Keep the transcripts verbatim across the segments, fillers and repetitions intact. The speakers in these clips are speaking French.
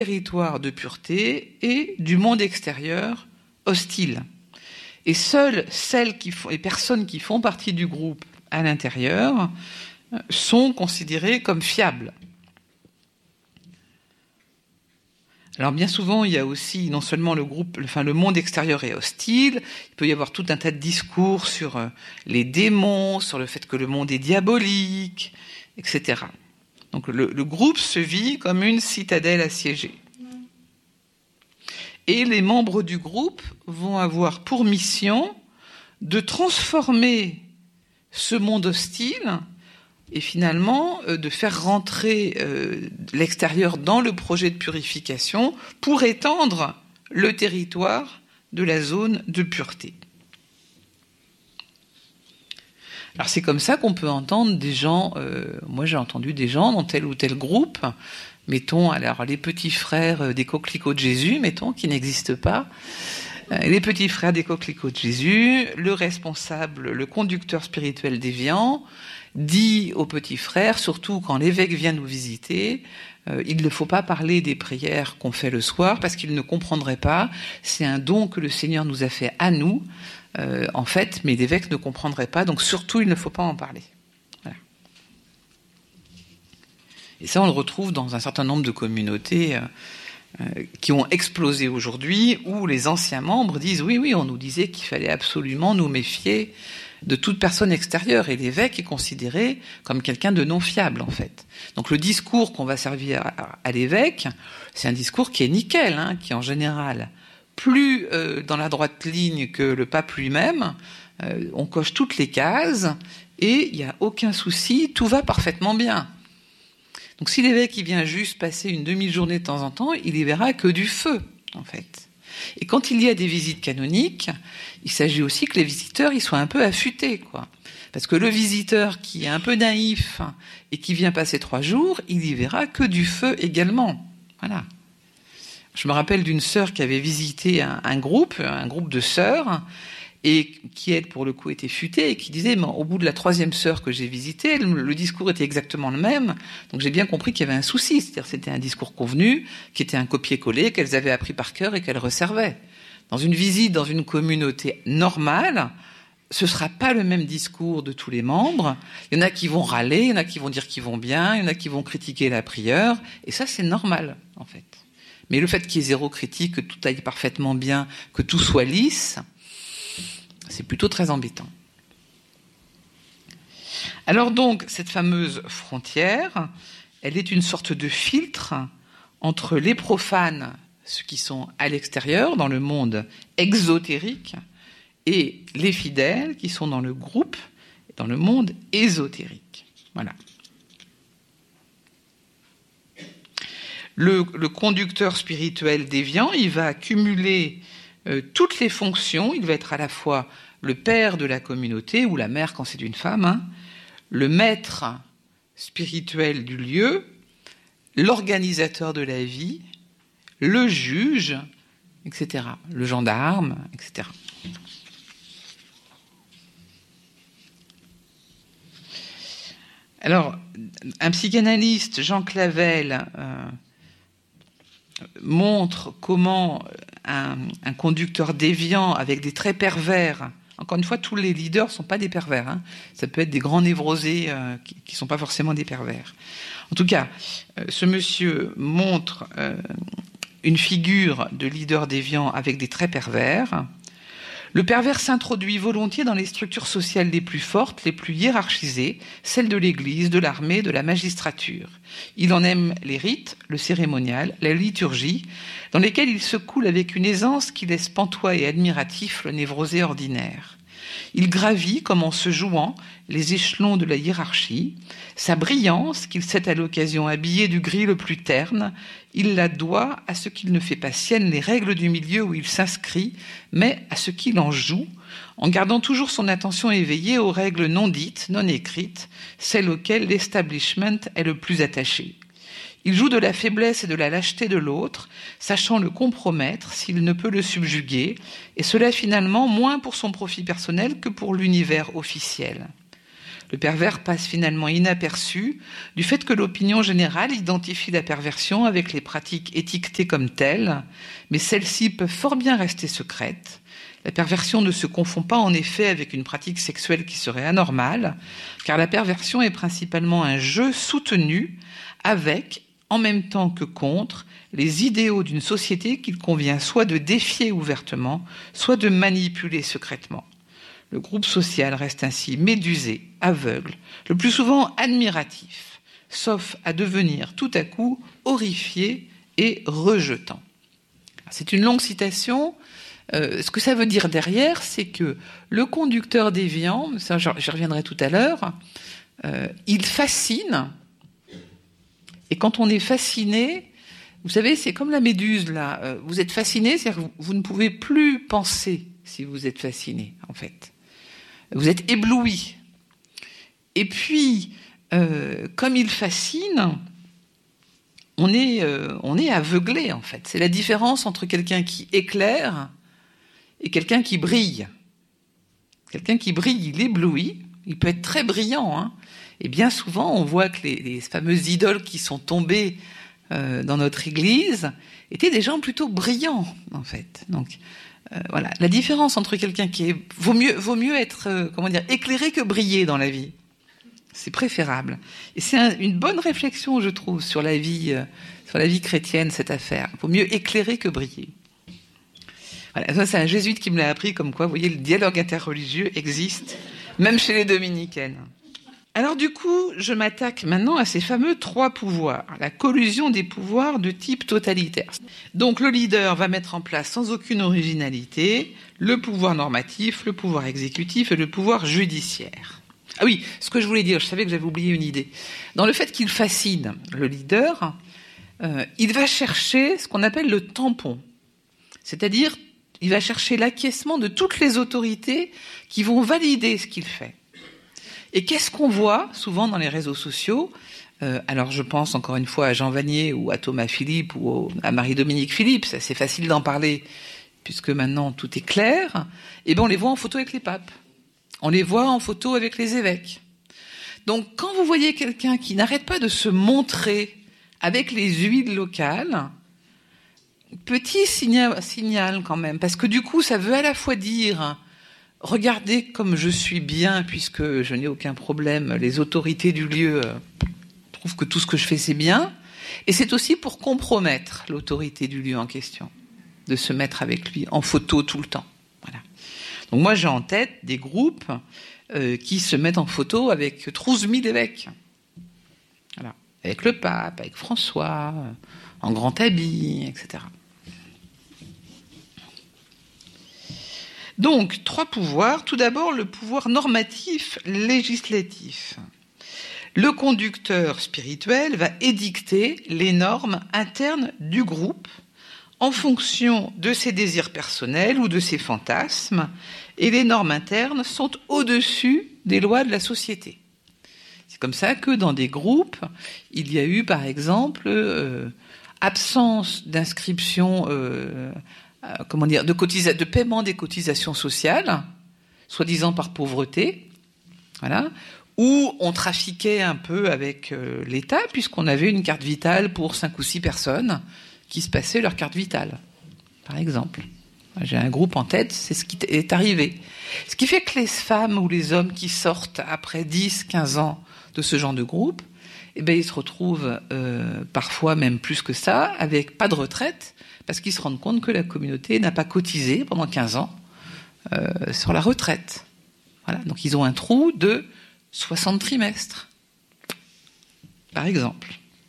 territoire de pureté et du monde extérieur hostile. Et seules celles qui font, les personnes qui font partie du groupe à l'intérieur sont considérées comme fiables. Alors bien souvent, il y a aussi non seulement le groupe, enfin le monde extérieur est hostile, il peut y avoir tout un tas de discours sur les démons, sur le fait que le monde est diabolique, et cetera. Donc le, le groupe se vit comme une citadelle assiégée. Et les membres du groupe vont avoir pour mission de transformer ce monde hostile et finalement euh, de faire rentrer euh, l'extérieur dans le projet de purification pour étendre le territoire de la zone de pureté. Alors c'est comme ça qu'on peut entendre des gens, euh, moi j'ai entendu des gens dans tel ou tel groupe, mettons alors les petits frères des coquelicots de Jésus, mettons, qui n'existent pas, euh, les petits frères des coquelicots de Jésus, le responsable, le conducteur spirituel déviant, dit aux petits frères, surtout quand l'évêque vient nous visiter, euh, il ne faut pas parler des prières qu'on fait le soir parce qu'il ne comprendrait pas, c'est un don que le Seigneur nous a fait à nous, euh, en fait, mais l'évêque ne comprendrait pas, donc surtout il ne faut pas en parler. Voilà. Et ça on le retrouve dans un certain nombre de communautés euh, euh, qui ont explosé aujourd'hui, où les anciens membres disent oui, oui, on nous disait qu'il fallait absolument nous méfier de toute personne extérieure, et l'évêque est considéré comme quelqu'un de non fiable en fait. Donc le discours qu'on va servir à, à l'évêque, c'est un discours qui est nickel, hein, qui en général plus euh, dans la droite ligne que le pape lui-même, euh, on coche toutes les cases et il n'y a aucun souci, tout va parfaitement bien. Donc si l'évêque il vient juste passer une demi-journée de temps en temps, il y verra que du feu en fait. Et quand il y a des visites canoniques, il s'agit aussi que les visiteurs ils soient un peu affûtés, quoi. Parce que le visiteur qui est un peu naïf et qui vient passer trois jours, il y verra que du feu également. Voilà. Je me rappelle d'une sœur qui avait visité un, un groupe, un groupe de sœurs, et qui, elle, pour le coup, était futée, et qui disait, mais au bout de la troisième sœur que j'ai visitée, le, le discours était exactement le même, donc j'ai bien compris qu'il y avait un souci, c'est-à-dire c'était un discours convenu, qui était un copier-coller, qu'elles avaient appris par cœur et qu'elles resservaient. Dans une visite, dans une communauté normale, ce sera pas le même discours de tous les membres. Il y en a qui vont râler, il y en a qui vont dire qu'ils vont bien, il y en a qui vont critiquer la prieure, et ça, c'est normal, en fait. Mais le fait qu'il y ait zéro critique, que tout aille parfaitement bien, que tout soit lisse, c'est plutôt très embêtant. Alors donc, cette fameuse frontière, elle est une sorte de filtre entre les profanes, ceux qui sont à l'extérieur, dans le monde exotérique, et les fidèles qui sont dans le groupe, dans le monde ésotérique. Voilà. Le, le conducteur spirituel déviant, il va accumuler euh, toutes les fonctions. Il va être à la fois le père de la communauté, ou la mère quand c'est une femme, hein, le maître spirituel du lieu, l'organisateur de la vie, le juge, et cetera, le gendarme, et cetera. Alors, un psychanalyste, Jean Clavel, euh, montre comment un, un conducteur déviant avec des traits pervers, encore une fois, tous les leaders ne sont pas des pervers, hein, ça peut être des grands névrosés euh, qui ne sont pas forcément des pervers. En tout cas, euh, ce monsieur montre euh, une figure de leader déviant avec des traits pervers. Le pervers s'introduit volontiers dans les structures sociales les plus fortes, les plus hiérarchisées, celles de l'Église, de l'armée, de la magistrature. Il en aime les rites, le cérémonial, la liturgie, dans lesquels il se coule avec une aisance qui laisse pantois et admiratif le névrosé ordinaire. Il gravit, comme en se jouant, les échelons de la hiérarchie. Sa brillance, qu'il sait à l'occasion habiller du gris le plus terne, il la doit à ce qu'il ne fait pas sienne les règles du milieu où il s'inscrit, mais à ce qu'il en joue, en gardant toujours son attention éveillée aux règles non dites, non écrites, celles auxquelles l'establishment est le plus attaché. Il joue de la faiblesse et de la lâcheté de l'autre, sachant le compromettre s'il ne peut le subjuguer, et cela finalement moins pour son profit personnel que pour l'univers officiel. Le pervers passe finalement inaperçu du fait que l'opinion générale identifie la perversion avec les pratiques étiquetées comme telles, mais celles-ci peuvent fort bien rester secrètes. La perversion ne se confond pas en effet avec une pratique sexuelle qui serait anormale, car la perversion est principalement un jeu soutenu avec, en même temps que contre, les idéaux d'une société qu'il convient soit de défier ouvertement, soit de manipuler secrètement. Le groupe social reste ainsi médusé, aveugle, le plus souvent admiratif, sauf à devenir tout à coup horrifié et rejetant. C'est une longue citation. Euh, ce que ça veut dire derrière, c'est que le conducteur déviant, ça j'y reviendrai tout à l'heure, euh, il fascine. Et quand on est fasciné, vous savez, c'est comme la méduse, là. Euh, vous êtes fasciné, c'est-à-dire que vous, vous ne pouvez plus penser si vous êtes fasciné, en fait. Vous êtes ébloui. Et puis, euh, comme il fascine, on est, euh, on est aveuglé, en fait. C'est la différence entre quelqu'un qui éclaire et quelqu'un qui brille. Quelqu'un qui brille, il éblouit. Il peut être très brillant, hein. Et bien souvent, on voit que les, les fameuses idoles qui sont tombées euh, dans notre Église étaient des gens plutôt brillants, en fait. Donc, euh, voilà. La différence entre quelqu'un qui est... Vaut mieux, vaut mieux être, euh, comment dire, éclairé que briller dans la vie. C'est préférable. Et c'est un, une bonne réflexion, je trouve, sur la vie, euh, sur la vie chrétienne, cette affaire. Il vaut mieux éclairer que briller. Voilà. Ça, c'est un jésuite qui me l'a appris, comme quoi, vous voyez, le dialogue interreligieux existe, même chez les dominicaines. Alors du coup, je m'attaque maintenant à ces fameux trois pouvoirs, la collusion des pouvoirs de type totalitaire. Donc le leader va mettre en place sans aucune originalité le pouvoir normatif, le pouvoir exécutif et le pouvoir judiciaire. Ah oui, ce que je voulais dire, je savais que j'avais oublié une idée. Dans le fait qu'il fascine le leader, euh, il va chercher ce qu'on appelle le tampon, c'est-à-dire il va chercher l'acquiescement de toutes les autorités qui vont valider ce qu'il fait. Et qu'est-ce qu'on voit souvent dans les réseaux sociaux ? euh, Alors je pense encore une fois à Jean Vanier ou à Thomas Philippe ou au, à Marie-Dominique Philippe, c'est assez facile d'en parler puisque maintenant tout est clair. Et bien on les voit en photo avec les papes, on les voit en photo avec les évêques. Donc quand vous voyez quelqu'un qui n'arrête pas de se montrer avec les huiles locales, petit signal, signal quand même, parce que du coup ça veut à la fois dire... Regardez comme je suis bien, puisque je n'ai aucun problème. Les autorités du lieu euh, trouvent que tout ce que je fais, c'est bien. Et c'est aussi pour compromettre l'autorité du lieu en question, de se mettre avec lui en photo tout le temps. Voilà. Donc moi, j'ai en tête des groupes euh, qui se mettent en photo avec douze mille évêques. Voilà. Avec le pape, avec François, euh, en grand habit, et cetera. Donc, trois pouvoirs. Tout d'abord, le pouvoir normatif législatif. Le conducteur spirituel va édicter les normes internes du groupe en fonction de ses désirs personnels ou de ses fantasmes, et les normes internes sont au-dessus des lois de la société. C'est comme ça que dans des groupes, il y a eu, par exemple, euh, absence d'inscription... Euh, Euh, comment dire, de, cotisa- de paiement des cotisations sociales, soi-disant par pauvreté, voilà, où on trafiquait un peu avec euh, l'État, puisqu'on avait une carte vitale pour cinq ou six personnes qui se passaient leur carte vitale, par exemple. J'ai un groupe en tête, c'est ce qui est arrivé. Ce qui fait que les femmes ou les hommes qui sortent après dix, quinze ans de ce genre de groupe, eh ben, ils se retrouvent euh, parfois même plus que ça, avec pas de retraite, parce qu'ils se rendent compte que la communauté n'a pas cotisé pendant quinze ans euh, sur la retraite. Voilà. Donc ils ont un trou de soixante trimestres, par exemple.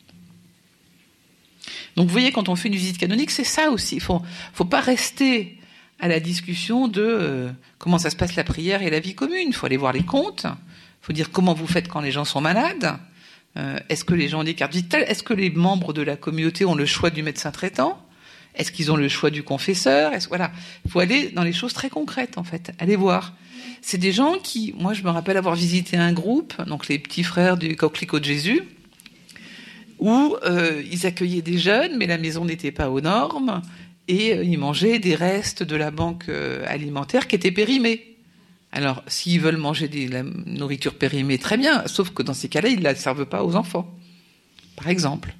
Donc vous voyez, quand on fait une visite canonique, c'est ça aussi. Il ne faut, faut pas rester à la discussion de euh, comment ça se passe la prière et la vie commune. Il faut aller voir les comptes. Il faut dire comment vous faites quand les gens sont malades. Euh, est-ce que les gens ont des cartes vitales ? Est-ce que les membres de la communauté ont le choix du médecin traitant ? Est-ce qu'ils ont le choix du confesseur ? Est-ce, voilà. Il faut aller dans les choses très concrètes, en fait. Allez voir. C'est des gens qui... Moi, je me rappelle avoir visité un groupe, donc les petits frères du Coquelicot de Jésus, où euh, ils accueillaient des jeunes, mais la maison n'était pas aux normes, et euh, ils mangeaient des restes de la banque euh, alimentaire qui étaient périmés. Alors, s'ils veulent manger de la nourriture périmée, très bien, sauf que dans ces cas-là, ils ne la servent pas aux enfants, par exemple.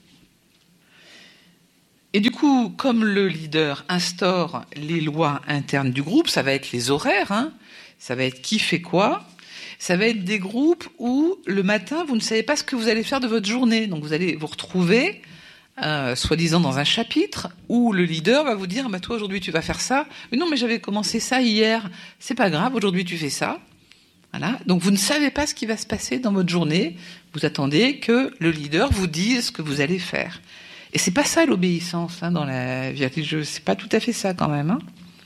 Et du coup, comme le leader instaure les lois internes du groupe, ça va être les horaires, hein, ça va être qui fait quoi, ça va être des groupes où le matin, vous ne savez pas ce que vous allez faire de votre journée. Donc vous allez vous retrouver, euh, soi-disant dans un chapitre, où le leader va vous dire, bah, toi aujourd'hui tu vas faire ça. Mais non, mais j'avais commencé ça hier, c'est pas grave, aujourd'hui tu fais ça. Voilà. Donc vous ne savez pas ce qui va se passer dans votre journée, vous attendez que le leader vous dise ce que vous allez faire. Et c'est pas ça l'obéissance, hein, dans la vie religieuse, c'est pas tout à fait ça quand même, hein.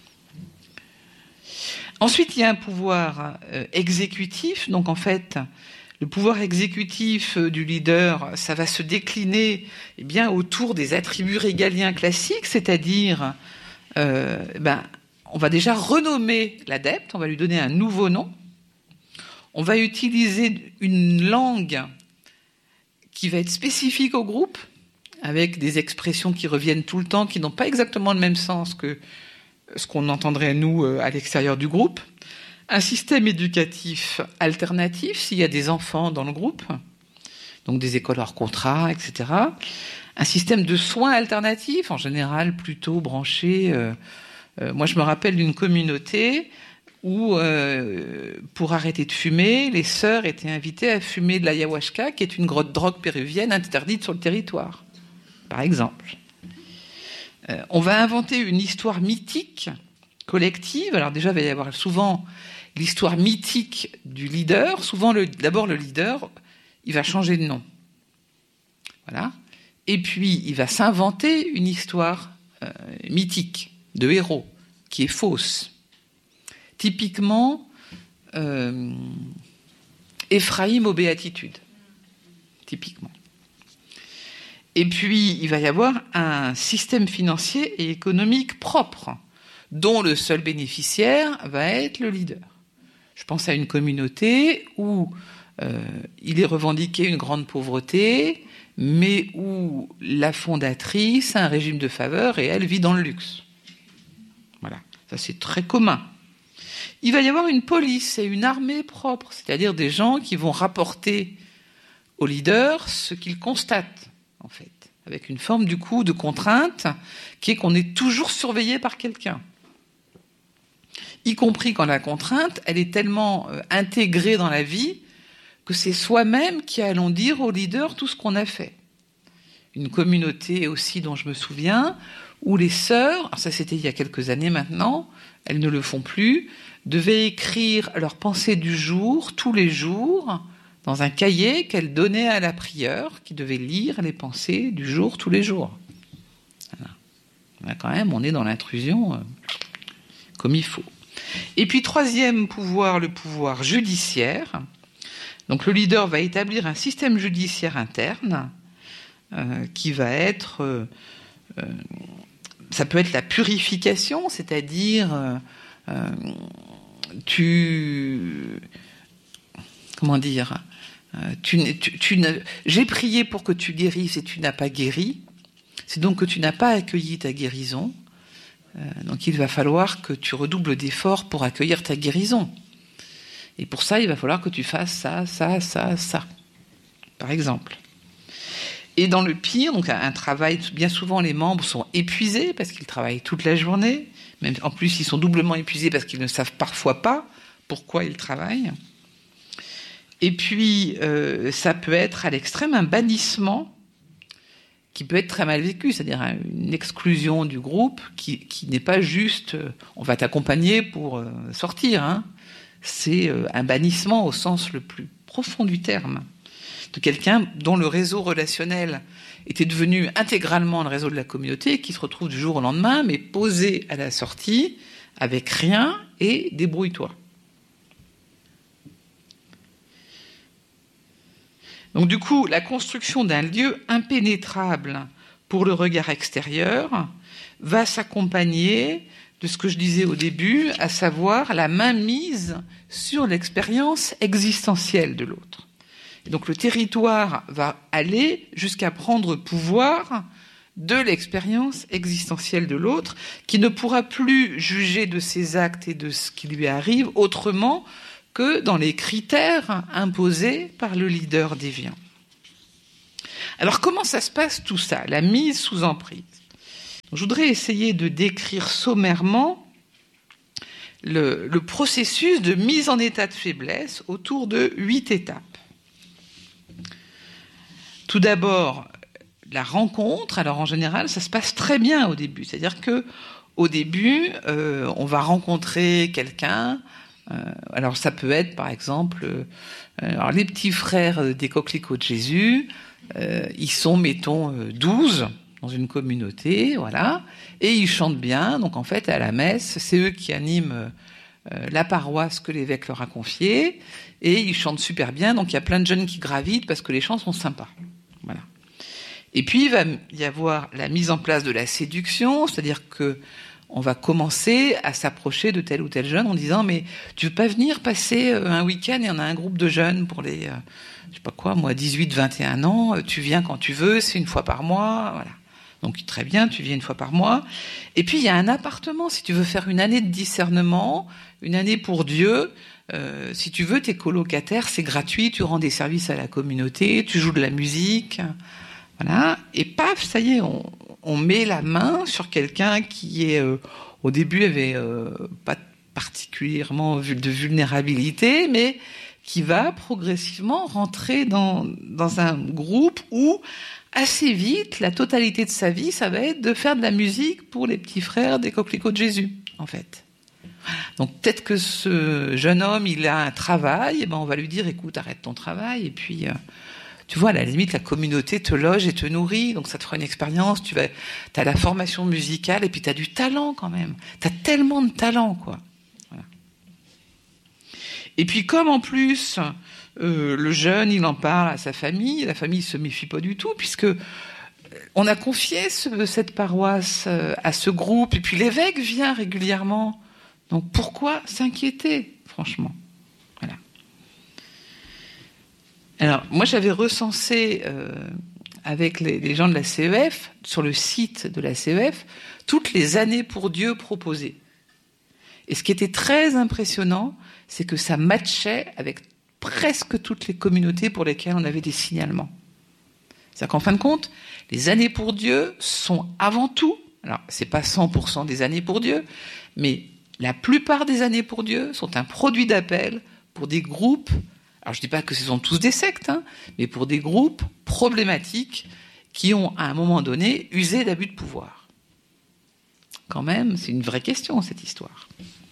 Ensuite, il y a un pouvoir euh, exécutif. Donc, en fait, le pouvoir exécutif euh, du leader, ça va se décliner eh bien, autour des attributs régaliens classiques, c'est-à-dire, euh, ben, on va déjà renommer l'adepte, on va lui donner un nouveau nom, on va utiliser une langue qui va être spécifique au groupe, avec des expressions qui reviennent tout le temps, qui n'ont pas exactement le même sens que ce qu'on entendrait, nous, à l'extérieur du groupe. Un système éducatif alternatif, s'il y a des enfants dans le groupe, donc des écoles hors contrat, et cetera. Un système de soins alternatifs, en général plutôt branché. Euh, euh, moi, je me rappelle d'une communauté où, euh, pour arrêter de fumer, les sœurs étaient invitées à fumer de l'ayahuasca, qui est une grosse drogue péruvienne interdite sur le territoire, par exemple. Euh, on va inventer une histoire mythique collective. Alors déjà, il va y avoir souvent l'histoire mythique du leader. Souvent, le, d'abord, le leader, il va changer de nom. Voilà. Et puis, il va s'inventer une histoire euh, mythique de héros qui est fausse. Typiquement, euh, Éphraïm aux béatitudes. Typiquement. Et puis, il va y avoir un système financier et économique propre, dont le seul bénéficiaire va être le leader. Je pense à une communauté où euh, il est revendiqué une grande pauvreté, mais où la fondatrice a un régime de faveur et elle vit dans le luxe. Voilà, ça c'est très commun. Il va y avoir une police et une armée propre, c'est-à-dire des gens qui vont rapporter au leader ce qu'ils constatent, en fait, avec une forme, du coup, de contrainte qui est qu'on est toujours surveillé par quelqu'un. Y compris quand la contrainte, elle est tellement euh, intégrée dans la vie que c'est soi-même qui allons dire au leader tout ce qu'on a fait. Une communauté aussi dont je me souviens, où les sœurs, alors ça c'était il y a quelques années maintenant, elles ne le font plus, devaient écrire leurs pensées du jour, tous les jours, dans un cahier qu'elles donnaient à la prieure, qui devait lire les pensées du jour, tous les jours. Voilà. Là, quand même, on est dans l'intrusion euh, comme il faut. Et puis, troisième pouvoir, le pouvoir judiciaire. Donc, le leader va établir un système judiciaire interne euh, qui va être... Euh, euh, ça peut être la purification, c'est-à-dire... Euh, euh, tu... Comment dire euh, tu, tu, tu ne, j'ai prié pour que tu guérisses et tu n'as pas guéri. C'est donc que tu n'as pas accueilli ta guérison. Euh, donc il va falloir que tu redoubles d'efforts pour accueillir ta guérison. Et pour ça, il va falloir que tu fasses ça, ça, ça, ça. Par exemple. Et dans le pire, donc un travail, bien souvent les membres sont épuisés parce qu'ils travaillent toute la journée. Même, en plus, ils sont doublement épuisés parce qu'ils ne savent parfois pas pourquoi ils travaillent. Et puis, euh, ça peut être à l'extrême un bannissement qui peut être très mal vécu, c'est-à-dire une exclusion du groupe qui, qui n'est pas juste euh, on va t'accompagner pour euh, sortir. Hein. C'est euh, un bannissement au sens le plus profond du terme, de quelqu'un dont le réseau relationnel était devenu intégralement le réseau de la communauté, qui se retrouve du jour au lendemain, mais posé à la sortie, avec rien, et débrouille-toi. Donc du coup, la construction d'un lieu impénétrable pour le regard extérieur va s'accompagner de ce que je disais au début, à savoir la mainmise sur l'expérience existentielle de l'autre. Et donc le territoire va aller jusqu'à prendre pouvoir de l'expérience existentielle de l'autre, qui ne pourra plus juger de ses actes et de ce qui lui arrive autrement que dans les critères imposés par le leader déviant. Alors comment ça se passe tout ça, la mise sous emprise ? Je voudrais essayer de décrire sommairement le, le processus de mise en état de faiblesse autour de huit étapes. Tout d'abord, la rencontre. Alors en général, ça se passe très bien au début. C'est-à-dire que au début, euh, on va rencontrer quelqu'un. Euh, alors ça peut être, par exemple, euh, alors les petits frères des Coquelicots de Jésus. Euh, ils sont, mettons, douze dans une communauté, voilà, et ils chantent bien. Donc en fait, à la messe, c'est eux qui animent euh, la paroisse que l'évêque leur a confiée, et ils chantent super bien. Donc il y a plein de jeunes qui gravitent parce que les chants sont sympas. Voilà. Et puis il va y avoir la mise en place de la séduction, c'est-à-dire que on va commencer à s'approcher de tel ou tel jeune en disant mais tu veux pas venir passer un week-end et on a un groupe de jeunes pour les euh, je sais pas quoi, moi dix-huit, vingt et un ans, tu viens quand tu veux, c'est une fois par mois, voilà. Donc très bien, tu viens une fois par mois. Et puis il y a un appartement, si tu veux faire une année de discernement, une année pour Dieu, euh, si tu veux, t'es colocataire, c'est gratuit, tu rends des services à la communauté, tu joues de la musique, voilà. Et paf, ça y est, on, on met la main sur quelqu'un qui est, euh, au début, avait euh, pas particulièrement de vulnérabilité, mais qui va progressivement rentrer dans, dans un groupe où, assez vite, la totalité de sa vie, ça va être de faire de la musique pour les petits frères des Coquelicots de Jésus, en fait. Donc peut-être que ce jeune homme, il a un travail, et ben on va lui dire, écoute, arrête ton travail, et puis, euh, tu vois, à la limite, la communauté te loge et te nourrit, donc ça te fera une expérience, tu vas, t'as la formation musicale, et puis t'as du talent quand même. T'as tellement de talent, quoi. Voilà. Et puis comme en plus, euh, le jeune, il en parle à sa famille, la famille se méfie pas du tout, puisque on a confié ce, cette paroisse à ce groupe, et puis l'évêque vient régulièrement. Donc pourquoi s'inquiéter, franchement ? Voilà. Alors, moi j'avais recensé euh, avec les, les gens de la C E F, sur le site de la C E F, toutes les années pour Dieu proposées. Et ce qui était très impressionnant, c'est que ça matchait avec presque toutes les communautés pour lesquelles on avait des signalements. C'est-à-dire qu'en fin de compte, les années pour Dieu sont avant tout, alors c'est pas cent pour cent des années pour Dieu, mais la plupart des années pour Dieu sont un produit d'appel pour des groupes, alors je dis pas que ce sont tous des sectes, hein, mais pour des groupes problématiques qui ont, à un moment donné, usé d'abus de pouvoir. Quand même, c'est une vraie question, cette histoire.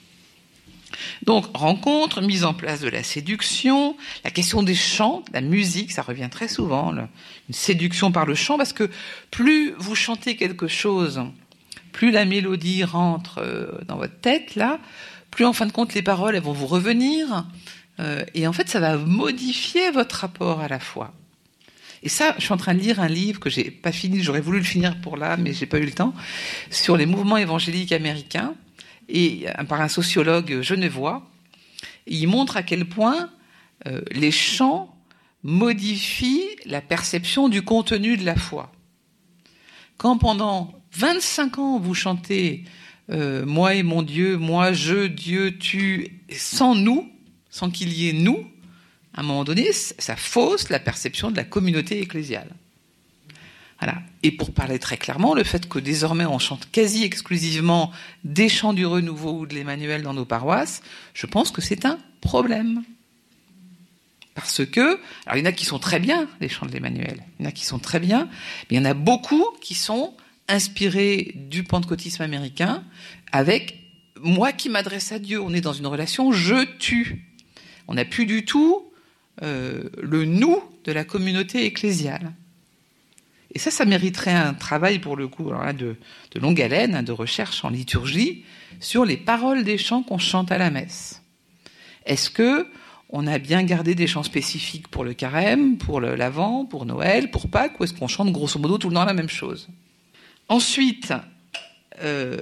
Donc, rencontre, mise en place de la séduction, la question des chants, la musique, ça revient très souvent, le, une séduction par le chant, parce que plus vous chantez quelque chose, plus la mélodie rentre dans votre tête, là, plus en fin de compte les paroles, elles vont vous revenir, euh, et en fait, ça va modifier votre rapport à la foi. Et ça, je suis en train de lire un livre que j'ai pas fini, j'aurais voulu le finir pour là, mais j'ai pas eu le temps, sur les mouvements évangéliques américains, et par un sociologue genevois. Et il montre à quel point euh, les chants modifient la perception du contenu de la foi. Quand pendant vingt-cinq ans vous chantez euh, « Moi et mon Dieu, moi, je, Dieu, tu », sans nous, sans qu'il y ait nous, à un moment donné, ça fausse la perception de la communauté ecclésiale. Voilà. Et pour parler très clairement, le fait que désormais on chante quasi exclusivement des chants du renouveau ou de l'Emmanuel dans nos paroisses, je pense que c'est un problème. Parce que, alors il y en a qui sont très bien, les chants de l'Emmanuel, il y en a qui sont très bien, mais il y en a beaucoup qui sont inspirés du pentecôtisme américain avec « moi qui m'adresse à Dieu ». On est dans une relation « je tue ». On n'a plus du tout euh, le « nous » de la communauté ecclésiale. Et ça, ça mériterait un travail, pour le coup, alors là, de, de longue haleine, hein, de recherche en liturgie, sur les paroles des chants qu'on chante à la messe. Est-ce que on a bien gardé des chants spécifiques pour le carême, pour le l'Avent, pour Noël, pour Pâques, ou est-ce qu'on chante grosso modo tout le temps la même chose ? Ensuite, euh,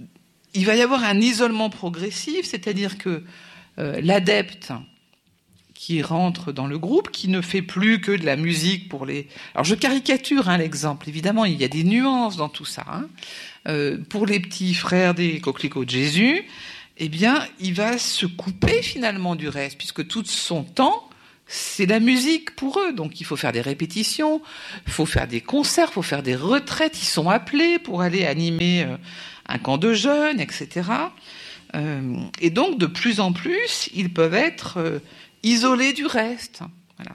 il va y avoir un isolement progressif, c'est-à-dire que euh, l'adepte qui rentre dans le groupe, qui ne fait plus que de la musique pour les... Alors je caricature hein, l'exemple, évidemment, il y a des nuances dans tout ça. Hein. Euh, pour les petits frères des Coquelicots de Jésus, eh bien, il va se couper finalement du reste, puisque tout son temps, c'est la musique pour eux. Donc il faut faire des répétitions, il faut faire des concerts, il faut faire des retraites, ils sont appelés pour aller animer euh, un camp de jeunes, et cetera. Euh, et donc, de plus en plus, ils peuvent être euh, isolés du reste. Voilà.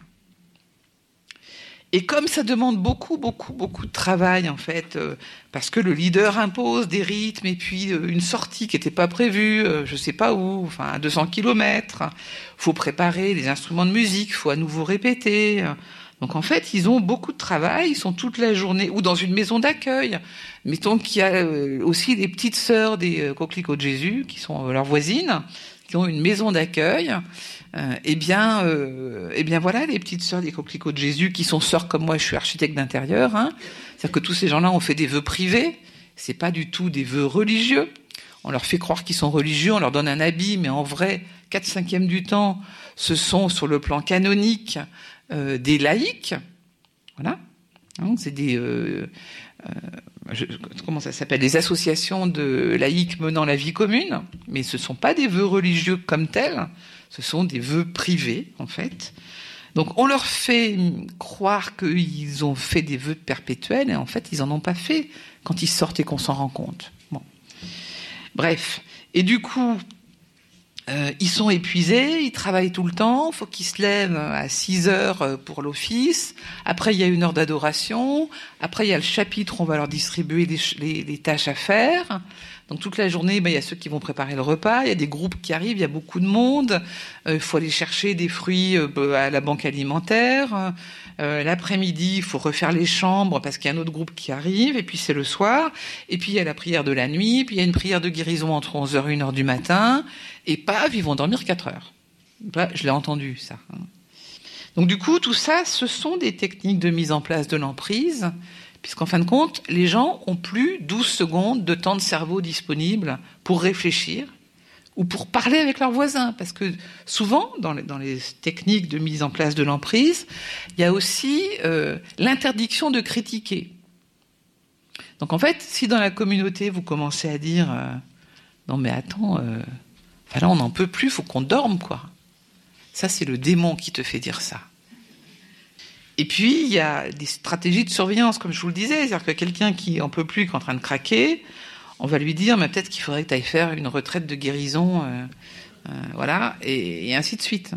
Et comme ça demande beaucoup, beaucoup, beaucoup de travail, en fait, euh, parce que le leader impose des rythmes et puis euh, une sortie qui n'était pas prévue, euh, je sais pas où, enfin, à deux cents kilomètres, faut préparer les instruments de musique, faut à nouveau répéter. Donc, en fait, ils ont beaucoup de travail, ils sont toute la journée, ou dans une maison d'accueil. Mettons qu'il y a aussi les petites sœurs des Coquelicots de Jésus, qui sont leurs voisines, qui ont une maison d'accueil. Euh, eh bien, euh, eh bien voilà, les petites sœurs des Coquelicots de Jésus, qui sont sœurs comme moi, je suis architecte d'intérieur. Hein. C'est-à-dire que tous ces gens-là ont fait des vœux privés. C'est pas du tout des vœux religieux. On leur fait croire qu'ils sont religieux, on leur donne un habit, mais en vrai, quatre cinquièmes du temps, ce sont sur le plan canonique euh, des laïcs. Voilà. Hein, c'est des... Euh, euh, je, comment ça s'appelle, des associations de laïcs menant la vie commune, mais ce ne sont pas des vœux religieux comme tels, ce sont des vœux privés, en fait. Donc on leur fait croire qu'ils ont fait des vœux perpétuels, et en fait, ils n'en ont pas fait quand ils sortent et qu'on s'en rend compte. Bon. Bref. Et du coup, euh, ils sont épuisés, ils travaillent tout le temps, il faut qu'ils se lèvent à six heures pour l'office. Après, il y a une heure d'adoration. Après, il y a le chapitre où on va leur distribuer les, les, les tâches à faire. Donc toute la journée, ben, il y a ceux qui vont préparer le repas, il y a des groupes qui arrivent, il y a beaucoup de monde. Il euh, faut aller chercher des fruits euh, à la banque alimentaire. Euh, l'après-midi, il faut refaire les chambres parce qu'il y a un autre groupe qui arrive. Et puis c'est le soir. Et puis il y a la prière de la nuit. Puis il y a une prière de guérison entre onze heures et une heure du matin. Et paf, ils vont dormir quatre heures. Là, je l'ai entendu, ça. Donc du coup, tout ça, ce sont des techniques de mise en place de l'emprise. Puisqu'en fin de compte, les gens ont plus douze secondes de temps de cerveau disponible pour réfléchir ou pour parler avec leurs voisins. Parce que souvent, dans les, dans les techniques de mise en place de l'emprise, il y a aussi euh, l'interdiction de critiquer. Donc en fait, si dans la communauté, vous commencez à dire euh, « Non mais attends, euh, enfin là on n'en peut plus, il faut qu'on dorme, quoi ». Ça, c'est le démon qui te fait dire ça. Et puis, il y a des stratégies de surveillance, comme je vous le disais. C'est-à-dire que quelqu'un qui n'en peut plus, qui est en train de craquer, on va lui dire, mais peut-être qu'il faudrait que tu ailles faire une retraite de guérison, euh, euh, voilà, et, et ainsi de suite.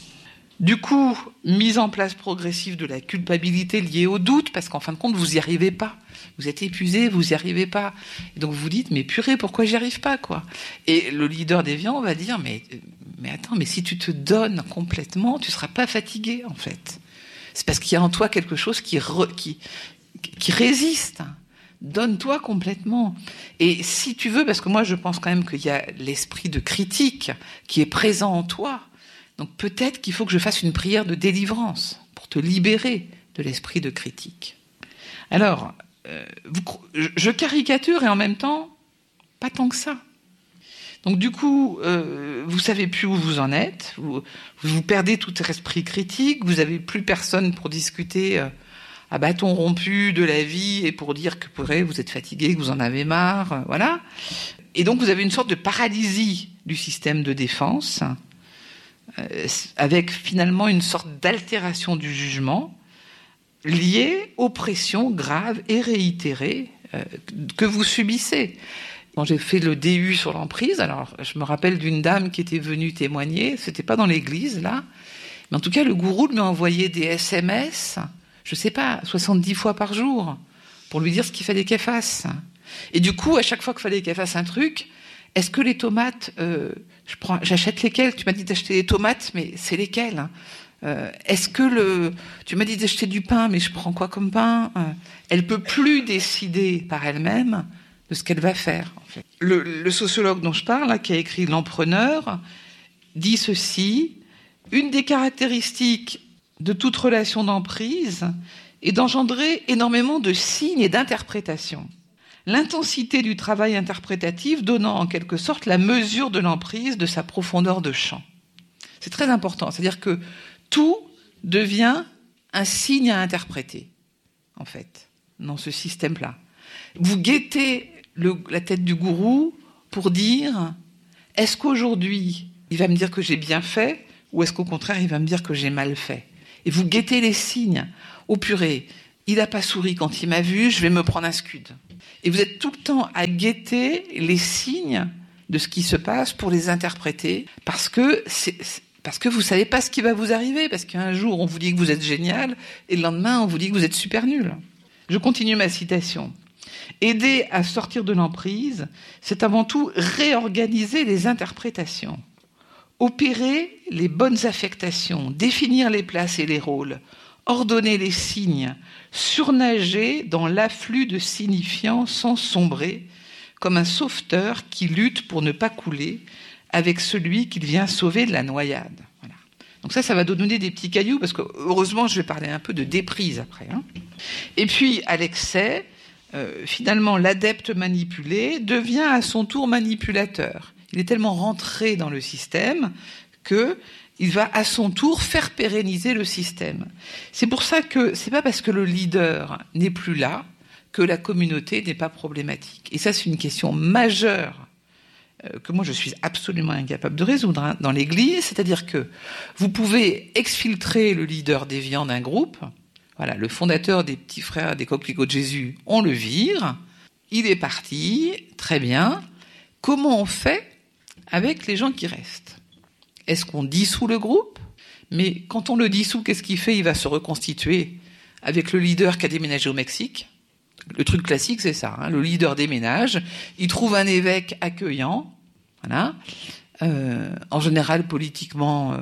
Du coup, mise en place progressive de la culpabilité liée au doute, parce qu'en fin de compte, vous n'y arrivez pas. Vous êtes épuisé, vous n'y arrivez pas. Et donc, vous vous dites, mais purée, pourquoi j'y arrive pas, quoi? Et le leader déviant va dire, mais, mais attends, mais si tu te donnes complètement, tu seras pas fatigué, en fait. C'est parce qu'il y a en toi quelque chose qui, re, qui, qui résiste. Donne-toi complètement. Et si tu veux, parce que moi je pense quand même qu'il y a l'esprit de critique qui est présent en toi, donc peut-être qu'il faut que je fasse une prière de délivrance pour te libérer de l'esprit de critique. Alors, euh, vous, je caricature et en même temps, pas tant que ça. Donc du coup, euh, vous savez plus où vous en êtes, vous, vous perdez tout esprit critique, vous avez plus personne pour discuter euh, à bâton rompu de la vie et pour dire que pourrait vous êtes fatigué, que vous en avez marre, euh, voilà. Et donc vous avez une sorte de paralysie du système de défense, euh, avec finalement une sorte d'altération du jugement liée aux pressions graves et réitérées euh, que vous subissez. Quand j'ai fait le D U sur l'emprise, alors je me rappelle d'une dame qui était venue témoigner, c'était pas dans l'église là, mais en tout cas le gourou lui a envoyé des S M S, je sais pas, soixante-dix fois par jour, pour lui dire ce qu'il fallait qu'elle fasse. Et du coup, à chaque fois qu'il fallait qu'elle fasse un truc, est-ce que les tomates, euh, je prends, j'achète lesquelles? Tu m'as dit d'acheter les tomates, mais c'est lesquelles? Euh, est-ce que le, tu m'as dit d'acheter du pain, mais je prends quoi comme pain? euh, Elle peut plus décider par elle-même de ce qu'elle va faire. En fait. Le, le sociologue dont je parle, là, qui a écrit L'Empreneur, dit ceci: une des caractéristiques de toute relation d'emprise est d'engendrer énormément de signes et d'interprétations. L'intensité du travail interprétatif donnant en quelque sorte la mesure de l'emprise, de sa profondeur de champ. C'est très important. C'est-à-dire que tout devient un signe à interpréter, en fait, dans ce système-là. Vous guettez le, la tête du gourou pour dire, est-ce qu'aujourd'hui, il va me dire que j'ai bien fait, ou est-ce qu'au contraire, il va me dire que j'ai mal fait? Et vous guettez les signes. Oh purée, il n'a pas souri quand il m'a vu, je vais me prendre un scud. Et vous êtes tout le temps à guetter les signes de ce qui se passe pour les interpréter, parce que c'est, parce que vous ne savez pas ce qui va vous arriver, parce qu'un jour, on vous dit que vous êtes génial, et le lendemain, on vous dit que vous êtes super nul. Je continue ma citation. Aider à sortir de l'emprise, c'est avant tout réorganiser les interprétations, opérer les bonnes affectations, définir les places et les rôles, ordonner les signes, surnager dans l'afflux de signifiants sans sombrer, comme un sauveteur qui lutte pour ne pas couler avec celui qu'il vient sauver de la noyade. Voilà. Donc ça, ça va donner des petits cailloux, parce que heureusement, je vais parler un peu de déprise après. Hein. Et puis, à l'excès, euh, finalement, l'adepte manipulé devient à son tour manipulateur. Il est tellement rentré dans le système que il va à son tour faire pérenniser le système. C'est pour ça que c'est pas parce que le leader n'est plus là que la communauté n'est pas problématique. Et ça, c'est une question majeure euh, que moi je suis absolument incapable de résoudre hein, dans l'Église. C'est-à-dire que vous pouvez exfiltrer le leader déviant d'un groupe. Voilà, le fondateur des Petits Frères des Coquelicots de Jésus, on le vire. Il est parti, très bien. Comment on fait avec les gens qui restent? Est-ce qu'on dissout le groupe? Mais quand on le dissout, qu'est-ce qu'il fait? Il va se reconstituer avec le leader qui a déménagé au Mexique. Le truc classique, c'est ça. Hein. Le leader déménage, il trouve un évêque accueillant, voilà, euh, en général politiquement euh,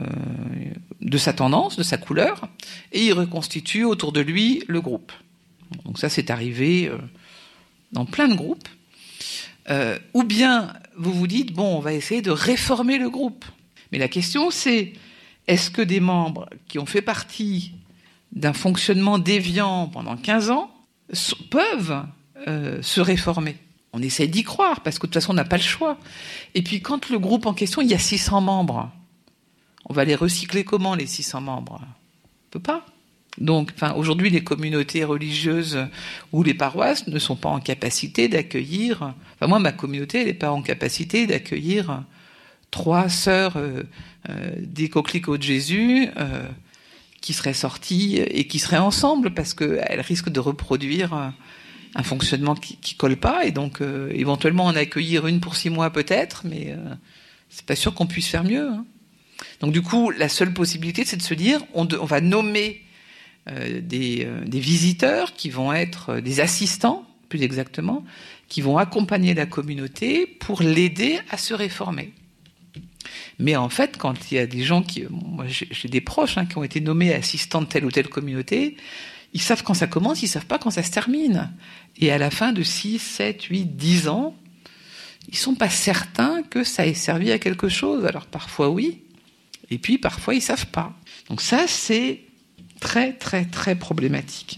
de sa tendance, de sa couleur, et il reconstitue autour de lui le groupe. Donc ça, c'est arrivé euh, dans plein de groupes. Euh, ou bien vous vous dites, bon, on va essayer de réformer le groupe. Mais la question, c'est, est-ce que des membres qui ont fait partie d'un fonctionnement déviant pendant quinze ans peuvent euh, se réformer? On essaie d'y croire, parce que de toute façon, on n'a pas le choix. Et puis, quand le groupe en question, il y a six cents membres, on va les recycler comment, les six cents membres? On peut pas. Donc, enfin, aujourd'hui, les communautés religieuses ou les paroisses ne sont pas en capacité d'accueillir... Enfin, moi, ma communauté, elle n'est pas en capacité d'accueillir trois sœurs euh, euh, des Coquelicots de Jésus euh, qui seraient sorties et qui seraient ensemble, parce qu'elles risquent de reproduire un, un fonctionnement qui ne colle pas, et donc euh, éventuellement en accueillir une pour six mois peut-être, mais euh, c'est pas sûr qu'on puisse faire mieux. Hein. Donc du coup, la seule possibilité, c'est de se dire, on, de, on va nommer euh, des, euh, des visiteurs qui vont être euh, des assistants, plus exactement, qui vont accompagner la communauté pour l'aider à se réformer. Mais en fait, quand il y a des gens qui... Moi, j'ai, j'ai des proches hein, qui ont été nommés assistants de telle ou telle communauté, ils savent quand ça commence, ils savent pas quand ça se termine. Et à la fin de six, sept, huit, dix ans, ils sont pas certains que ça ait servi à quelque chose. Alors parfois oui, et puis parfois ils savent pas. Donc ça, c'est très, très, très problématique.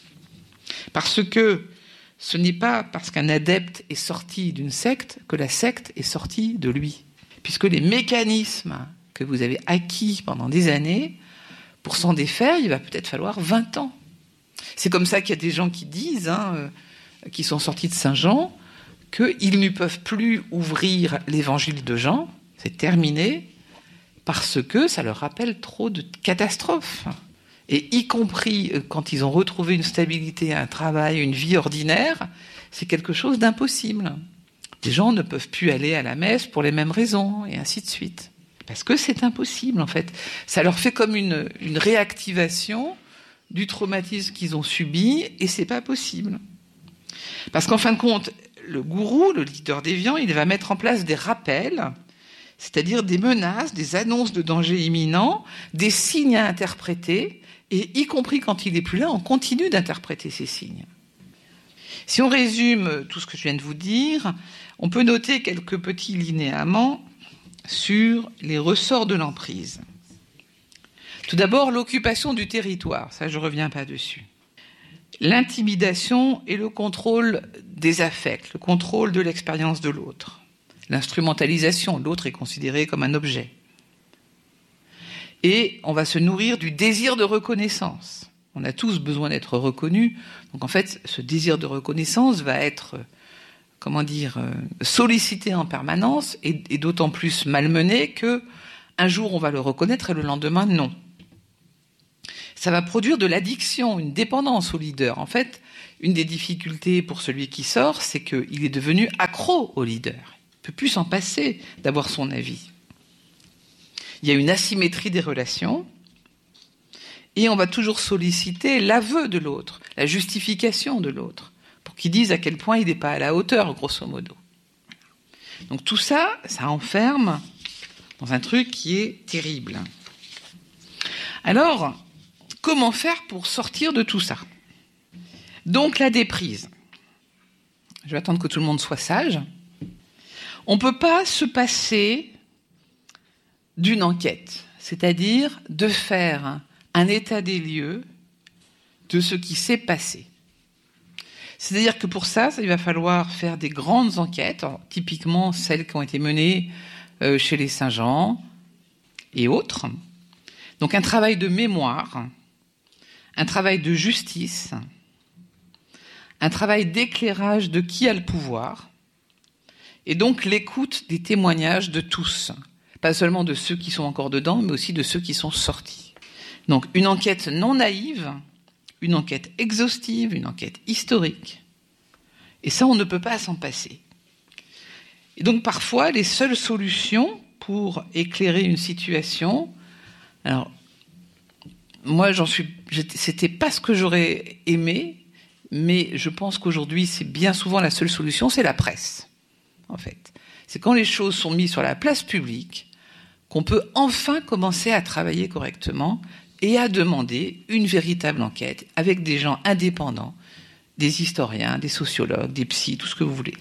Parce que ce n'est pas parce qu'un adepte est sorti d'une secte que la secte est sortie de lui. Puisque les mécanismes que vous avez acquis pendant des années, pour s'en défaire, il va peut-être falloir vingt ans. C'est comme ça qu'il y a des gens qui disent, hein, euh, qui sont sortis de Saint-Jean, qu'ils ne peuvent plus ouvrir l'évangile de Jean, c'est terminé, parce que ça leur rappelle trop de catastrophes. Et y compris quand ils ont retrouvé une stabilité, un travail, une vie ordinaire, c'est quelque chose d'impossible. Les gens ne peuvent plus aller à la messe pour les mêmes raisons, et ainsi de suite. Parce que c'est impossible, en fait. Ça leur fait comme une, une réactivation du traumatisme qu'ils ont subi, et c'est pas possible. Parce qu'en fin de compte, le gourou, le leader déviant, il va mettre en place des rappels, c'est-à-dire des menaces, des annonces de danger imminent, des signes à interpréter, et y compris quand il n'est plus là, on continue d'interpréter ces signes. Si on résume tout ce que je viens de vous dire, on peut noter quelques petits linéaments sur les ressorts de l'emprise. Tout d'abord, l'occupation du territoire, ça je ne reviens pas dessus. L'intimidation et le contrôle des affects, le contrôle de l'expérience de l'autre. L'instrumentalisation, l'autre est considéré comme un objet. Et on va se nourrir du désir de reconnaissance. On a tous besoin d'être reconnus. Donc en fait, ce désir de reconnaissance va être, comment dire, sollicité en permanence et, et d'autant plus malmené que un jour on va le reconnaître et le lendemain non. Ça va produire de l'addiction, une dépendance au leader. En fait, une des difficultés pour celui qui sort, c'est qu'il est devenu accro au leader. Il ne peut plus s'en passer d'avoir son avis. Il y a une asymétrie des relations et on va toujours solliciter l'aveu de l'autre, la justification de l'autre, pour qu'il dise à quel point il n'est pas à la hauteur, grosso modo. Donc tout ça, ça enferme dans un truc qui est terrible. Alors, comment faire pour sortir de tout ça ? Donc la déprise. Je vais attendre que tout le monde soit sage. On ne peut pas se passer d'une enquête, c'est-à-dire de faire un état des lieux de ce qui s'est passé. C'est-à-dire que pour ça, il va falloir faire des grandes enquêtes, alors, typiquement celles qui ont été menées euh, chez les Saint-Jean et autres. Donc un travail de mémoire, un travail de justice, un travail d'éclairage de qui a le pouvoir, et donc l'écoute des témoignages de tous, pas seulement de ceux qui sont encore dedans, mais aussi de ceux qui sont sortis. Donc une enquête non naïve, une enquête exhaustive, une enquête historique. Et ça, on ne peut pas s'en passer. Et donc parfois, les seules solutions pour éclairer une situation, alors moi, j'en suis, c'était pas ce que j'aurais aimé, mais je pense qu'aujourd'hui, c'est bien souvent la seule solution, c'est la presse, en fait. C'est quand les choses sont mises sur la place publique qu'on peut enfin commencer à travailler correctement et à demander une véritable enquête avec des gens indépendants, des historiens, des sociologues, des psys, tout ce que vous voulez,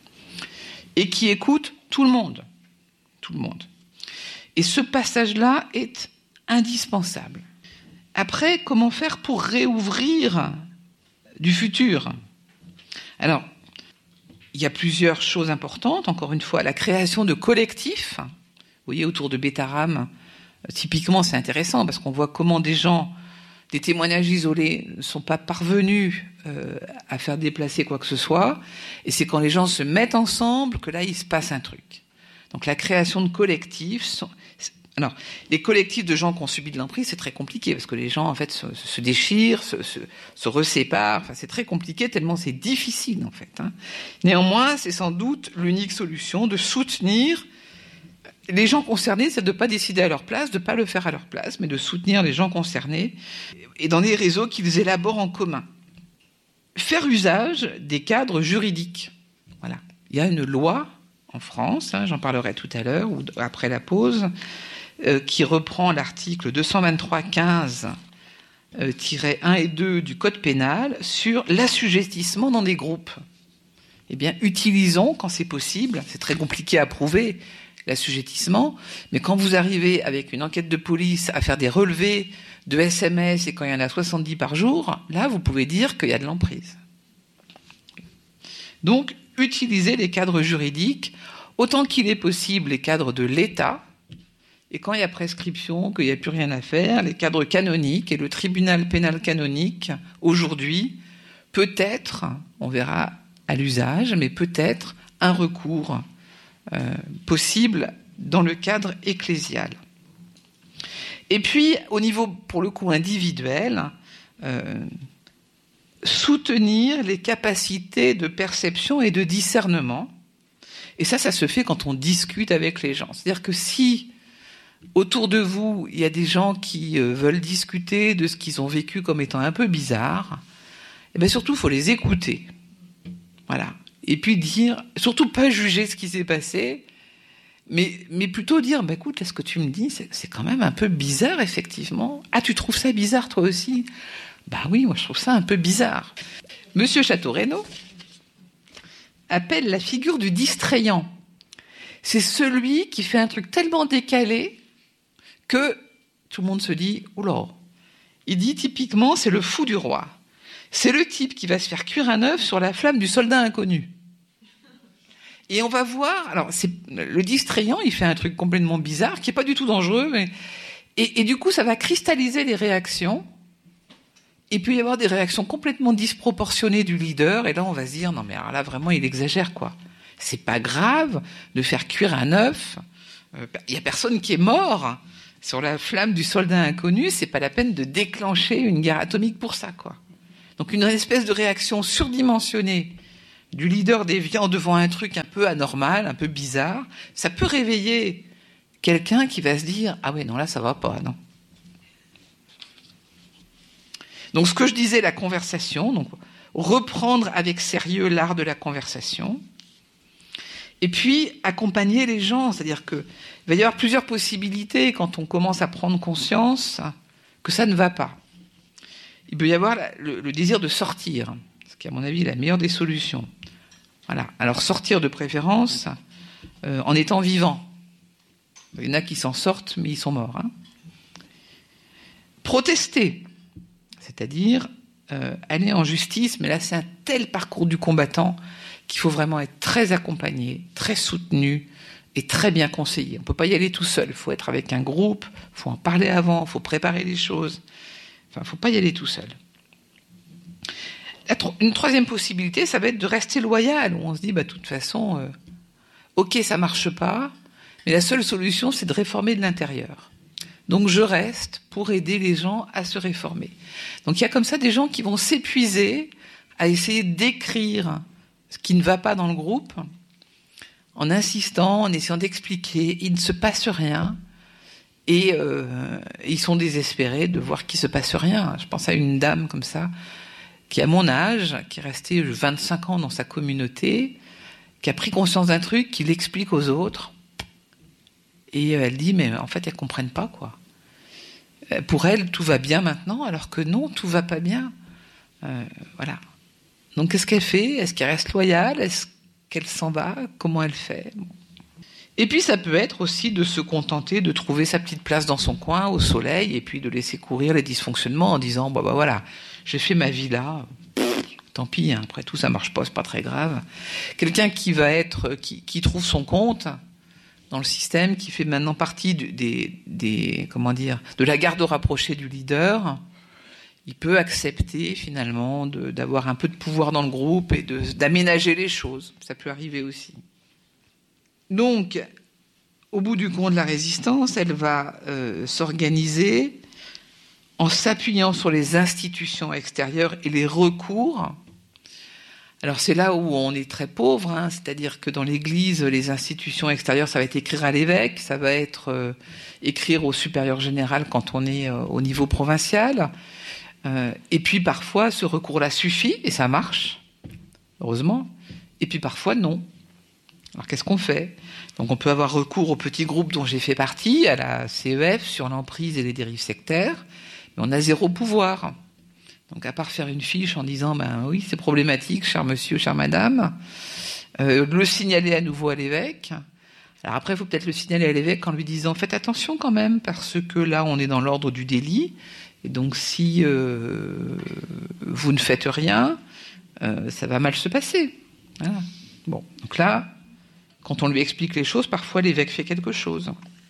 et qui écoutent tout le monde, tout le monde. Et ce passage-là est indispensable. Après, comment faire pour réouvrir du futur ? Alors, il y a plusieurs choses importantes. Encore une fois, la création de collectifs. Vous voyez, autour de Bétarame, typiquement, c'est intéressant parce qu'on voit comment des gens, des témoignages isolés, ne sont pas parvenus euh, à faire déplacer quoi que ce soit. Et c'est quand les gens se mettent ensemble que là, il se passe un truc. Donc, la création de collectifs. Sont... Alors, les collectifs de gens qui ont subi de l'emprise, c'est très compliqué parce que les gens, en fait, se, se déchirent, se, se, se reséparent. Enfin, c'est très compliqué tellement c'est difficile, en fait. Hein. Néanmoins, c'est sans doute l'unique solution de soutenir les gens concernés, c'est de ne pas décider à leur place, de ne pas le faire à leur place, mais de soutenir les gens concernés et dans des réseaux qu'ils élaborent en commun. Faire usage des cadres juridiques. Voilà. Il y a une loi en France, hein, j'en parlerai tout à l'heure ou après la pause, euh, qui reprend l'article deux cent vingt-trois quinze euh, un et deux du Code pénal sur l'assujettissement dans des groupes. Eh bien, utilisons, quand c'est possible, c'est très compliqué à prouver, l'assujettissement, mais quand vous arrivez avec une enquête de police à faire des relevés de S M S et quand il y en a soixante-dix par jour, là, vous pouvez dire qu'il y a de l'emprise. Donc, utilisez les cadres juridiques, autant qu'il est possible les cadres de l'État, et quand il y a prescription, qu'il n'y a plus rien à faire, les cadres canoniques, et le tribunal pénal canonique, aujourd'hui, peut-être, on verra à l'usage, mais peut-être un recours euh, possible dans le cadre ecclésial. Et puis, au niveau, pour le coup, individuel, euh, soutenir les capacités de perception et de discernement. Et ça, ça se fait quand on discute avec les gens. C'est-à-dire que si, autour de vous, il y a des gens qui euh, veulent discuter de ce qu'ils ont vécu comme étant un peu bizarre, eh bien surtout, il faut les écouter. Voilà. Et puis dire, surtout pas juger ce qui s'est passé, mais, mais plutôt dire, bah, écoute, là, ce que tu me dis, c'est, c'est quand même un peu bizarre, effectivement. Ah, tu trouves ça bizarre, toi aussi ? Bah oui, moi, je trouve ça un peu bizarre. Monsieur Château-Renaud appelle la figure du distrayant. C'est celui qui fait un truc tellement décalé que tout le monde se dit, oula. Il dit typiquement, c'est le fou du roi. C'est le type qui va se faire cuire un œuf sur la flamme du soldat inconnu. Et on va voir, alors c'est, le distrayant, il fait un truc complètement bizarre, qui n'est pas du tout dangereux, mais, Et, et du coup, ça va cristalliser les réactions. Il peut y avoir des réactions complètement disproportionnées du leader, et là, on va se dire, non mais alors là, vraiment, il exagère, quoi. C'est pas grave de faire cuire un œuf. Il euh, y a personne qui est mort sur la flamme du soldat inconnu. C'est pas la peine de déclencher une guerre atomique pour ça, quoi. Donc une espèce de réaction surdimensionnée du leader déviant devant un truc un peu anormal, un peu bizarre, ça peut réveiller quelqu'un qui va se dire « Ah ouais, non, là, ça va pas, non ». Donc ce que je disais, la conversation, donc reprendre avec sérieux l'art de la conversation, et puis accompagner les gens, c'est-à-dire qu'il va y avoir plusieurs possibilités quand on commence à prendre conscience que ça ne va pas. Il peut y avoir le, le désir de sortir, ce qui est à mon avis la meilleure des solutions. Voilà. Alors sortir de préférence euh, en étant vivant. Il y en a qui s'en sortent, mais ils sont morts. Hein. Protester, c'est-à-dire euh, aller en justice, mais là c'est un tel parcours du combattant qu'il faut vraiment être très accompagné, très soutenu et très bien conseillé. On ne peut pas y aller tout seul, il faut être avec un groupe, il faut en parler avant, il faut préparer les choses. Enfin, il ne faut pas y aller tout seul. Une troisième possibilité, ça va être de rester loyal, où on se dit, bah, de toute façon, euh, ok, ça ne marche pas, mais la seule solution, c'est de réformer de l'intérieur. Donc je reste pour aider les gens à se réformer. Donc il y a comme ça des gens qui vont s'épuiser à essayer d'écrire ce qui ne va pas dans le groupe, en insistant, en essayant d'expliquer, il ne se passe rien, et euh, ils sont désespérés de voir qu'il ne se passe rien. Je pense à une dame comme ça, qui a mon âge, qui est restée vingt-cinq ans dans sa communauté, qui a pris conscience d'un truc, qui l'explique aux autres, et elle dit, mais en fait, elles ne comprennent pas, quoi. Pour elle, tout va bien maintenant, alors que non, tout ne va pas bien. Euh, voilà. Donc, qu'est-ce qu'elle fait ? Est-ce qu'elle reste loyale ? Est-ce qu'elle s'en va ? Comment elle fait ? Bon. Et puis, ça peut être aussi de se contenter de trouver sa petite place dans son coin, au soleil, et puis de laisser courir les dysfonctionnements en disant, bah, bah voilà, j'ai fait ma vie là, pff, tant pis, hein, après tout, ça marche pas, c'est pas très grave. Quelqu'un qui va être, qui, qui trouve son compte dans le système, qui fait maintenant partie du, des, des, comment dire, de la garde rapprochée du leader, il peut accepter finalement de, d'avoir un peu de pouvoir dans le groupe et de, d'aménager les choses. Ça peut arriver aussi. Donc, au bout du compte, la résistance, elle va euh, s'organiser en s'appuyant sur les institutions extérieures et les recours. Alors c'est là où on est très pauvre, hein, c'est-à-dire que dans l'Église, les institutions extérieures, ça va être écrire à l'évêque, ça va être euh, écrire au supérieur général quand on est euh, au niveau provincial. Euh, et puis parfois, ce recours-là suffit, et ça marche, heureusement. Et puis parfois, non. Alors qu'est-ce qu'on fait ? Donc on peut avoir recours au petit groupe dont j'ai fait partie, à la C E F, sur l'emprise et les dérives sectaires, mais on a zéro pouvoir. Donc à part faire une fiche en disant ben oui c'est problématique, cher monsieur, chère madame, euh, le signaler à nouveau à l'évêque. Alors après il faut peut-être le signaler à l'évêque en lui disant faites attention quand même parce que là on est dans l'ordre du délit et donc si euh, vous ne faites rien, euh, ça va mal se passer. Voilà. Bon donc là quand on lui explique les choses, parfois l'évêque fait quelque chose.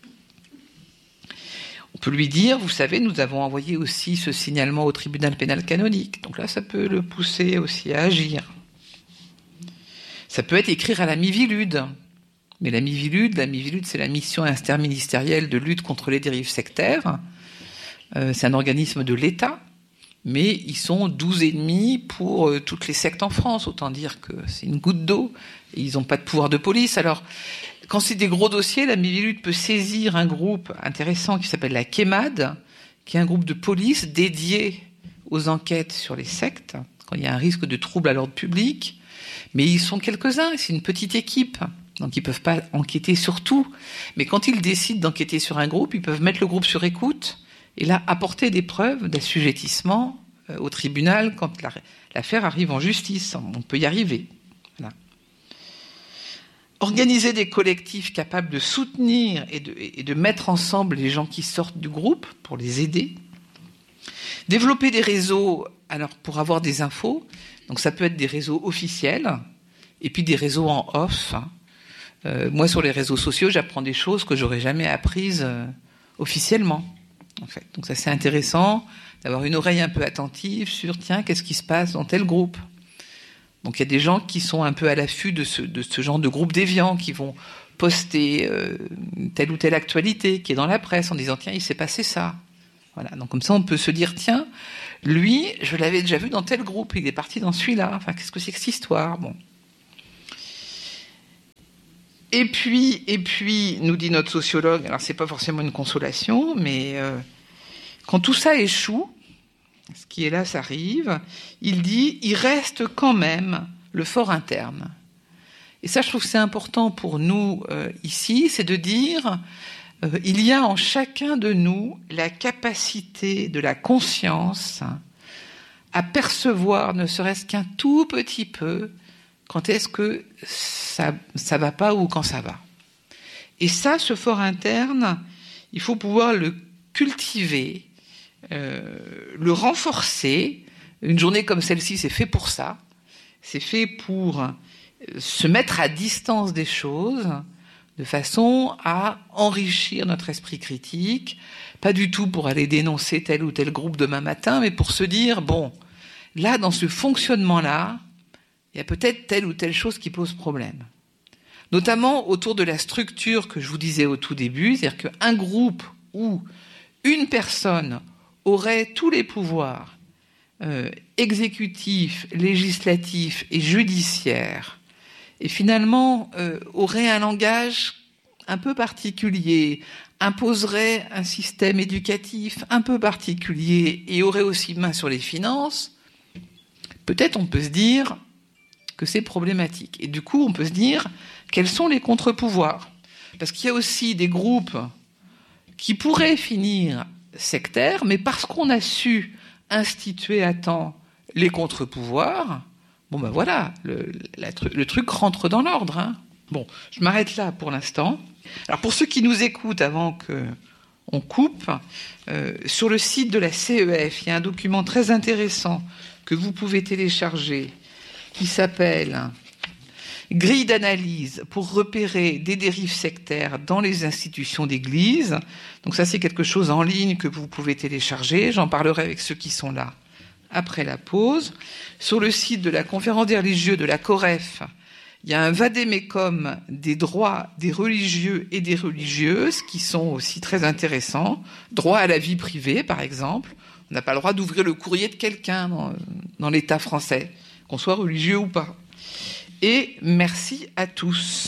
On peut lui dire, vous savez, nous avons envoyé aussi ce signalement au tribunal pénal canonique. Donc là, ça peut le pousser aussi à agir. Ça peut être écrire à la Mivilude. Mais la Mivilude, la Mivilude, c'est la mission interministérielle de lutte contre les dérives sectaires. Euh, c'est un organisme de l'État. Mais ils sont douze et demi pour euh, toutes les sectes en France. Autant dire que c'est une goutte d'eau. Et ils n'ont pas de pouvoir de police. Alors, quand c'est des gros dossiers, la Mivilude peut saisir un groupe intéressant qui s'appelle la Kémad, qui est un groupe de police dédié aux enquêtes sur les sectes, quand il y a un risque de trouble à l'ordre public. Mais ils sont quelques-uns, c'est une petite équipe, donc ils ne peuvent pas enquêter sur tout. Mais quand ils décident d'enquêter sur un groupe, ils peuvent mettre le groupe sur écoute et là apporter des preuves d'assujettissement au tribunal quand l'affaire arrive en justice. On peut y arriver. Voilà. Organiser des collectifs capables de soutenir et de, et de mettre ensemble les gens qui sortent du groupe pour les aider. Développer des réseaux alors pour avoir des infos. Donc ça peut être des réseaux officiels et puis des réseaux en off. Euh, moi sur les réseaux sociaux, j'apprends des choses que j'aurais jamais apprises euh, officiellement. en fait. Donc ça, c'est intéressant d'avoir une oreille un peu attentive sur, tiens, qu'est-ce qui se passe dans tel groupe? Donc il y a des gens qui sont un peu à l'affût de ce, de ce genre de groupe déviant, qui vont poster euh, telle ou telle actualité qui est dans la presse en disant, tiens, il s'est passé ça. Voilà. Donc comme ça, on peut se dire, tiens, lui, je l'avais déjà vu dans tel groupe, il est parti dans celui-là. Enfin, qu'est-ce que c'est que cette histoire? Bon. Et puis, et puis, nous dit notre sociologue, alors c'est pas forcément une consolation, mais euh, quand tout ça échoue, ce qui est là, ça arrive, il dit, il reste quand même le fort interne. Et ça, je trouve que c'est important pour nous euh, ici, c'est de dire, euh, il y a en chacun de nous la capacité de la conscience à percevoir, ne serait-ce qu'un tout petit peu, quand est-ce que ça ça va pas ou quand ça va. Et ça, ce fort interne, il faut pouvoir le cultiver, euh, le renforcer. Une journée comme celle-ci, c'est fait pour ça. C'est fait pour se mettre à distance des choses de façon à enrichir notre esprit critique, pas du tout pour aller dénoncer tel ou tel groupe demain matin, mais pour se dire, bon, là, dans ce fonctionnement-là, il y a peut-être telle ou telle chose qui pose problème. Notamment autour de la structure que je vous disais au tout début, c'est-à-dire qu'un groupe où une personne aurait tous les pouvoirs euh, exécutifs, législatifs et judiciaires, et finalement euh, aurait un langage un peu particulier, imposerait un système éducatif un peu particulier et aurait aussi main sur les finances, peut-être on peut se dire que c'est problématique. Et du coup, on peut se dire, quels sont les contre-pouvoirs? Parce qu'il y a aussi des groupes qui pourraient finir sectaires, mais parce qu'on a su instituer à temps les contre-pouvoirs, bon ben voilà, le, la, le truc rentre dans l'ordre. Hein. Bon, je m'arrête là pour l'instant. Alors pour ceux qui nous écoutent avant que on coupe, euh, sur le site de la C E F, il y a un document très intéressant que vous pouvez télécharger, qui s'appelle « Grille d'analyse pour repérer des dérives sectaires dans les institutions d'église ». Donc ça, c'est quelque chose en ligne que vous pouvez télécharger. J'en parlerai avec ceux qui sont là après la pause. Sur le site de la conférence des religieux de la COREF, il y a un vade-mecum des droits des religieux et des religieuses qui sont aussi très intéressants. Droit à la vie privée, par exemple. On n'a pas le droit d'ouvrir le courrier de quelqu'un dans, dans l'État français, qu'on soit religieux ou pas. Et merci à tous.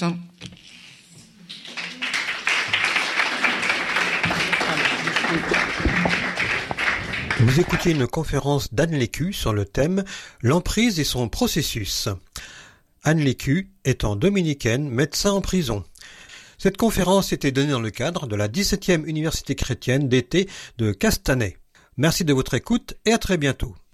Vous écoutiez une conférence d'Anne Lécu sur le thème « L'emprise et son processus ». Anne Lécu étant dominicaine, médecin en prison. Cette conférence était donnée dans le cadre de la dix-septième Université chrétienne d'été de Castanet. Merci de votre écoute et à très bientôt.